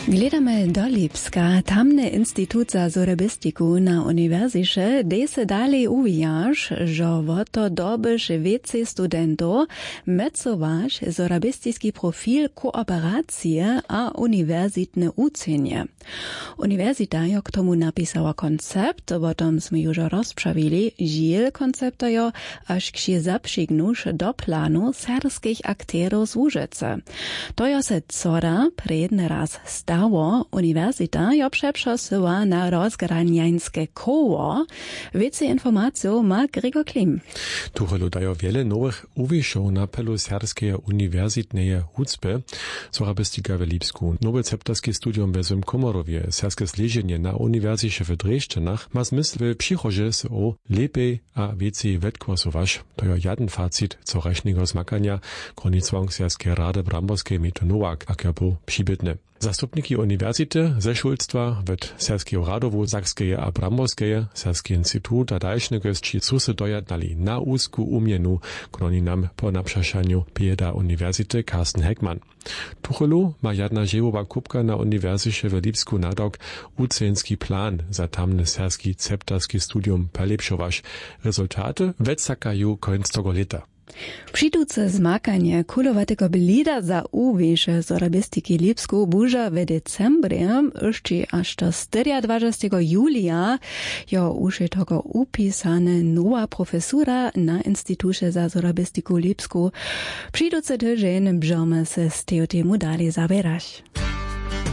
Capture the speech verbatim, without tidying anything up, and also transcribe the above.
Gledamy do Lipska. Tamny Instytut za sorebistiku na uniwersycie dese dalej uwijaš, że woto dobyš więcej studentów mecowaš sorebistiski profil kooperacije a uniwersytne uczenie. Uniwersyta jo k tomu napisała koncept, wotom sme już rozprawili, žiel koncepta jo aż ksie zapřignuš do planu serskich akterów z Łużyce. To jo se cora predny raz stało. Uniwersyta jo przeprzosiła na rozgranjańskie koło. Więcej informacji ma Gregor Klim. Tuchelu dają wiele nowych uwieszów na pelu serskie uniwersytnej hucpy, sorabistika w Lipsku. Nowe ceptarskie studium w swym komorowie, serskie zleżenie na uniwersycie w Dreszczynach ma zmysł w przychodzie se o lepiej a więcej wetkłosować. To jo jeden facit coraśnego zmakania kronicwang serskie rady bramborskiej Meto Nowak, a kierpo przybytne. Zastupniki uniwersity ze szulstwa w Serskiego Radowu, Sakskeje a Bramborskeje, Serski Instytut a dalszne gości su se dojadnali na úzku umienu, kroni nam po naprzeszaniu pieda uniwersity Carsten Heckmann. Tuchelu ma jedna ževowa kupka na uniwersycie w Lipsku nadok ucenski plan za tamny serski ceptarski studium pelepšovaš. Rezultaty vecakaju końc tego leta. Přiduce zmakanje kulowatego blida za uwisze sorabistiki Lipsku buža w decembrem, jeszcze aż do dwudziestego julia, jo už je tego upisane nowa profesura na Instytucie za sorabistiku Lipsku. Přiduce tydzień bżome se z tej temu dalej zabierać.